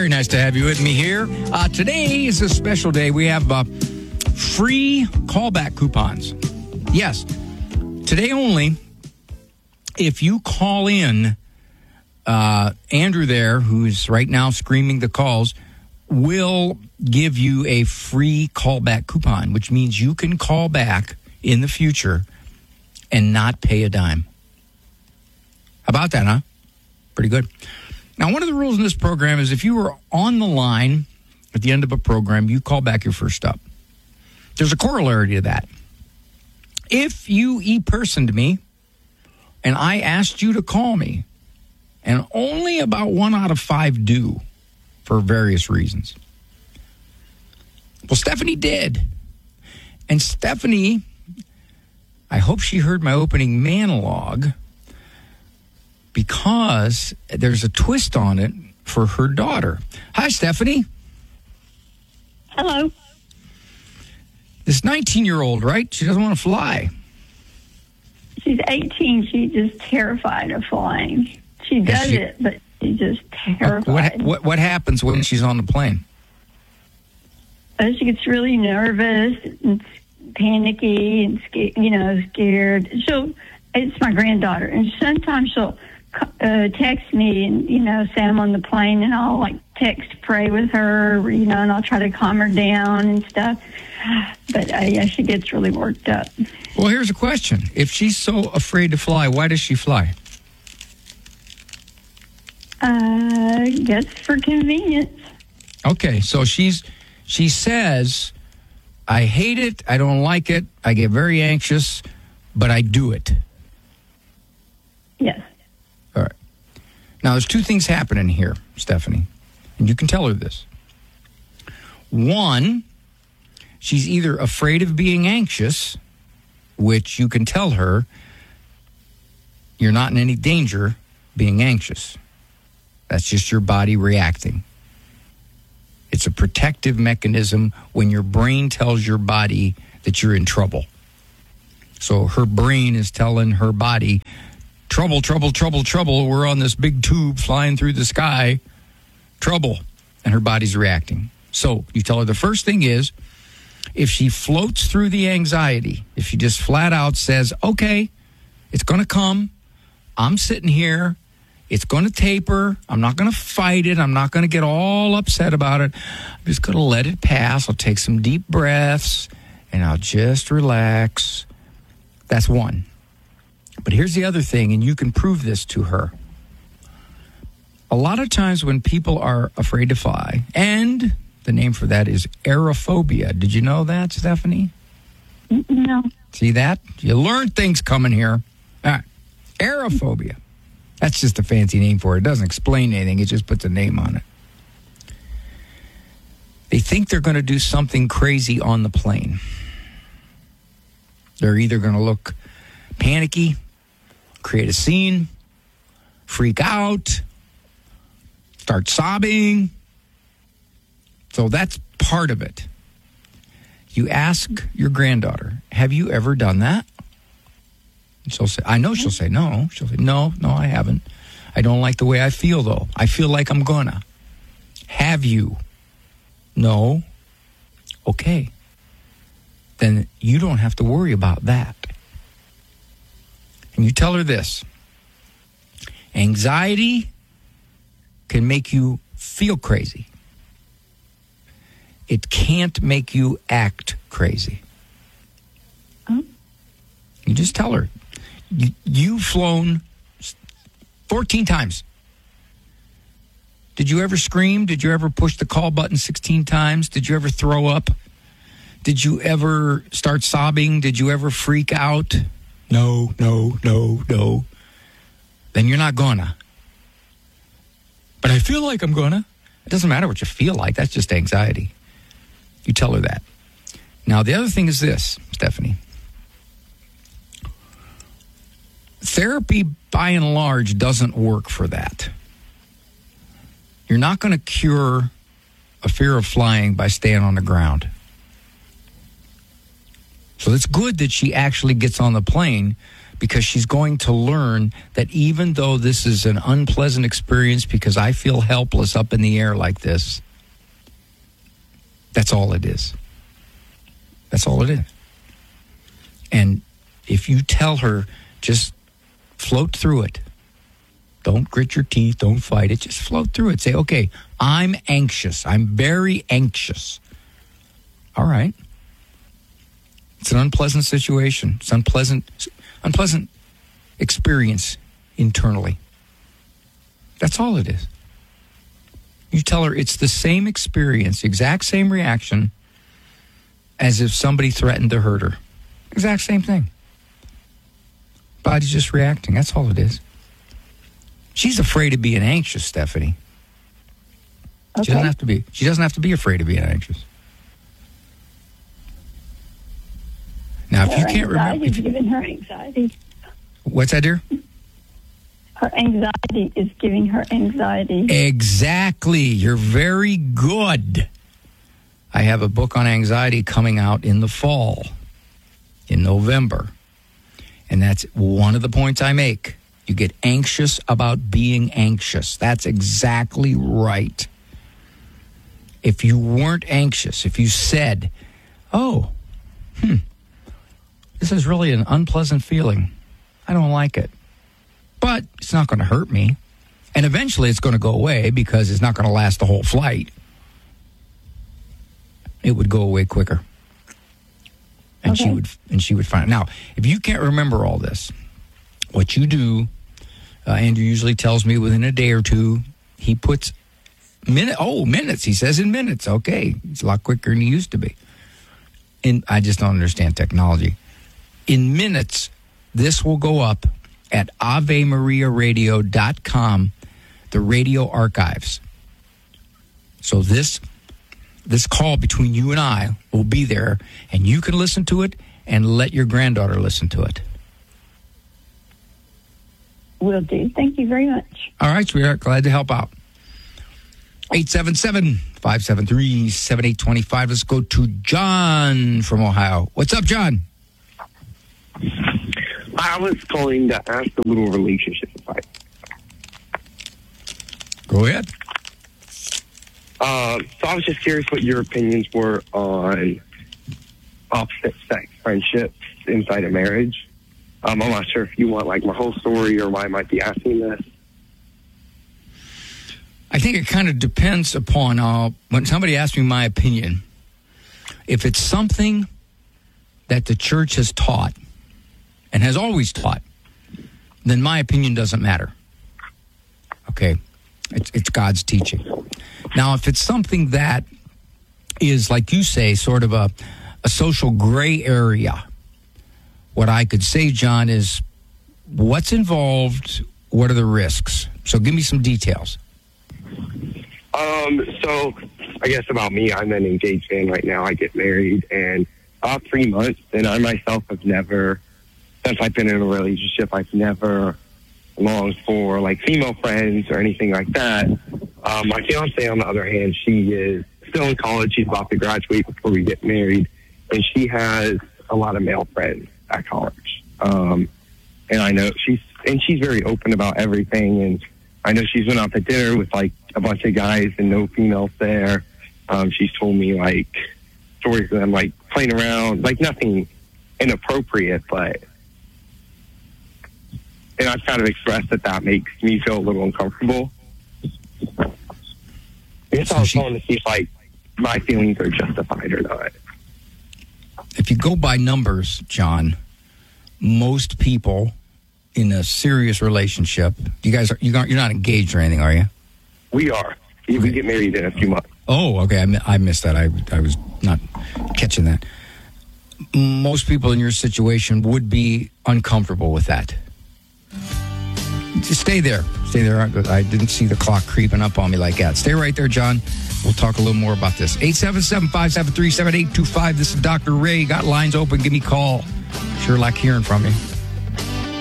Very nice to have you with me here. Today is a special day. We have free callback coupons. Yes, today only. If you call in, Andrew there, who's right now screaming the calls, will give you a free callback coupon, which means you can call back in the future and not pay a dime. How about that, huh? Pretty good. Now, one of the rules in this program is if you are on the line at the end of a program, you call back your first up. There's a corollary to that. If you e-personed me and I asked you to call me, and only about 1 out of 5 do for various reasons. Well, Stephanie did. And Stephanie, I hope she heard my opening monologue, because there's a twist on it for her daughter. Hi, Stephanie. Hello. This 19-year-old, right? She doesn't want to fly. She's 18. She's just terrified of flying. She does it, but she's just terrified. What happens when she's on the plane? She gets really nervous and panicky and scared. It's my granddaughter, and sometimes she'll text me and say I'm on the plane, and I'll text pray with her, and I'll try to calm her down and stuff. But she gets really worked up. Well, here's a question: if she's so afraid to fly, why does she fly? I guess for convenience. Okay, so she says, I hate it, I don't like it, I get very anxious, but I do it. Yes. All right. Now, there's 2 things happening here, Stephanie, and you can tell her this. One, she's either afraid of being anxious, which you can tell her you're not in any danger being anxious. That's just your body reacting. It's a protective mechanism when your brain tells your body that you're in trouble. So her brain is telling her body, trouble, trouble, trouble, trouble. We're on this big tube flying through the sky. Trouble. And her body's reacting. So you tell her the first thing is, if she floats through the anxiety, if she just flat out says, okay, it's going to come. I'm sitting here. It's going to taper. I'm not going to fight it. I'm not going to get all upset about it. I'm just going to let it pass. I'll take some deep breaths, and I'll just relax. That's one. But here's the other thing, and you can prove this to her. A lot of times when people are afraid to fly, and the name for that is aerophobia. Did you know that, Stephanie? No. See that? You learn things coming here. All right. Aerophobia. That's just a fancy name for it. It doesn't explain anything. It just puts a name on it. They think they're going to do something crazy on the plane. They're either going to look panicky, create a scene, freak out, start sobbing. So that's part of it. You ask your granddaughter, have you ever done that? She'll say, I know she'll say no. She'll say, no, I haven't. I don't like the way I feel, though. I feel like I'm gonna. Have you? No. Okay. Then you don't have to worry about that. And you tell her this. Anxiety can make you feel crazy. It can't make you act crazy. Oh. You just tell her. You've flown 14 times. Did you ever scream? Did you ever push the call button 16 times? Did you ever throw up? Did you ever start sobbing? Did you ever freak out? No. Then you're not gonna. But I feel like I'm gonna. It doesn't matter what you feel like. That's just anxiety. You tell her that. Now, the other thing is this, Stephanie. Therapy, by and large, doesn't work for that. You're not going to cure a fear of flying by staying on the ground. So it's good that she actually gets on the plane, because she's going to learn that even though this is an unpleasant experience because I feel helpless up in the air like this, that's all it is. That's all it is. And if you tell her, just float through it. Don't grit your teeth. Don't fight it. Just float through it. Say, okay, I'm anxious. I'm very anxious. All right. It's an unpleasant situation. It's unpleasant experience internally. That's all it is. You tell her it's the same experience, exact same reaction as if somebody threatened to hurt her. Exact same thing. Body's just reacting. That's all it is. She's afraid of being anxious, Stephanie. Okay. She doesn't have to be afraid of being anxious. Now, if you can't remember, is giving her anxiety. What's that, dear? Her anxiety is giving her anxiety. Exactly. You're very good. I have a book on anxiety coming out in the fall, in November. And that's one of the points I make. You get anxious about being anxious. That's exactly right. If you weren't anxious, if you said, oh, this is really an unpleasant feeling. I don't like it. But it's not going to hurt me. And eventually it's going to go away because it's not going to last the whole flight. It would go away quicker. And okay. she would find it. Now, if you can't remember all this, what you do, Andrew usually tells me within a day or two, he puts minutes. He says in minutes. Okay. It's a lot quicker than he used to be. And I just don't understand technology. In minutes, this will go up at AveMariaRadio.com, the radio archives. So this call between you and I will be there, and you can listen to it and let your granddaughter listen to it. Will do. Thank you very much. All right, sweetheart. Glad to help out. 877-573-7825. Let's go to John from Ohio. What's up, John? I was calling to ask a little relationship advice. Go ahead. So I was just curious what your opinions were on opposite sex friendships inside a marriage. I'm not sure if you want like my whole story or why I might be asking this. I think it kind of depends upon when somebody asks me my opinion. If it's something that the church has taught and has always taught, then my opinion doesn't matter. Okay? It's God's teaching. Now, if it's something that is, like you say, sort of a social gray area, what I could say, John, is what's involved, what are the risks? So give me some details. So I guess about me, I'm an engaged man right now. I get married in about 3 months, and I myself have never, since I've been in a relationship, I've never longed for like female friends or anything like that. My fiance, on the other hand, she is still in college. She's about to graduate before we get married, and she has a lot of male friends at college. And I know she's very open about everything, and I know she's went out to dinner with like a bunch of guys and no females there. She's told me like stories of them like playing around, like nothing inappropriate, but, and I've kind of expressed that makes me feel a little uncomfortable. I guess I was calling to see if like my feelings are justified or not. If you go by numbers, John, most people in a serious relationship, you're not engaged or anything, are you? We are. We get married in a few months. Oh, okay. I missed that. I was not catching that. Most people in your situation would be uncomfortable with that. Just stay there. Stay there. I didn't see the clock creeping up on me like that. Stay right there, John. We'll talk a little more about this. 877-573-7825. This is Dr. Ray. Got lines open. Give me a call. Sure like hearing from you.